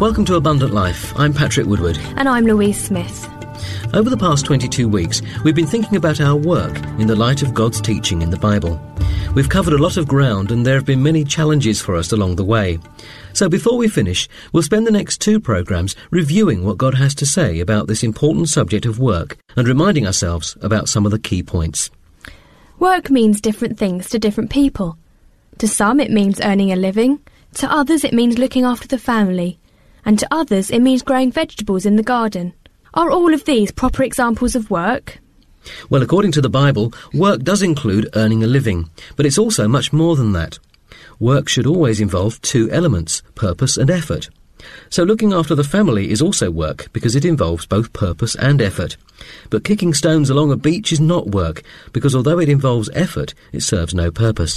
Welcome to Abundant Life. I'm Patrick Woodward. And I'm Louise Smith. Over the past 22 weeks, we've been thinking about our work in the light of God's teaching in the Bible. We've covered a lot of ground and there have been many challenges for us along the way. So before we finish, we'll spend the next 2 programmes reviewing what God has to say about this important subject of work and reminding ourselves about some of the key points. Work means different things to different people. To some it means earning a living, to others it means looking after the family, and to others it means growing vegetables in the garden. Are all of these proper examples of work? Well, according to the Bible, work does include earning a living, but it's also much more than that. Work should always involve 2 elements, purpose and effort. So looking after the family is also work because it involves both purpose and effort. But kicking stones along a beach is not work because although it involves effort, it serves no purpose.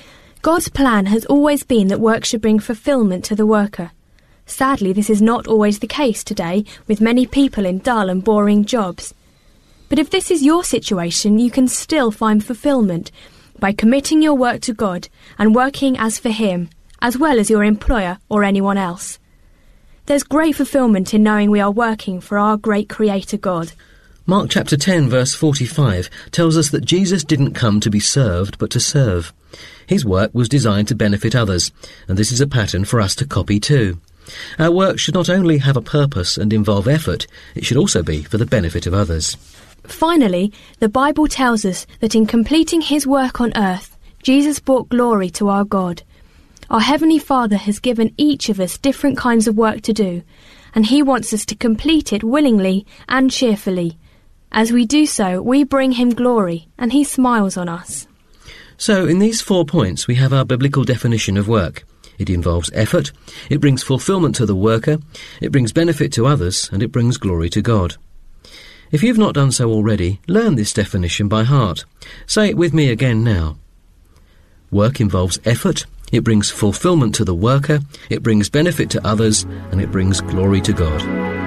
God's plan has always been that work should bring fulfilment to the worker. Sadly, this is not always the case today, with many people in dull and boring jobs. But if this is your situation, you can still find fulfilment by committing your work to God and working as for Him, as well as your employer or anyone else. There's great fulfilment in knowing we are working for our great Creator God. Mark chapter 10 verse 45 tells us that Jesus didn't come to be served but to serve. His work was designed to benefit others, and this is a pattern for us to copy too. Our work should not only have a purpose and involve effort, it should also be for the benefit of others. Finally, the Bible tells us that in completing His work on earth, Jesus brought glory to our God. Our Heavenly Father has given each of us different kinds of work to do, and He wants us to complete it willingly and cheerfully. As we do so, we bring Him glory, and He smiles on us. So, in these 4 points, we have our biblical definition of work. It involves effort, it brings fulfilment to the worker, it brings benefit to others, and it brings glory to God. If you've not done so already, learn this definition by heart. Say it with me again now. Work involves effort, it brings fulfilment to the worker, it brings benefit to others, and it brings glory to God.